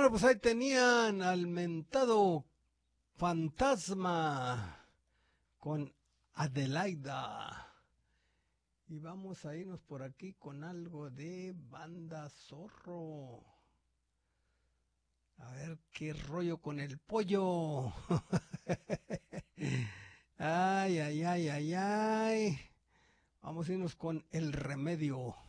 Bueno, pues ahí tenían al mentado Fantasma con Adelaida. Y vamos a irnos por aquí con algo de Banda Zorro. A ver qué rollo con el pollo. Ay, ay, ay, ay, ay. Vamos a irnos con El Remedio.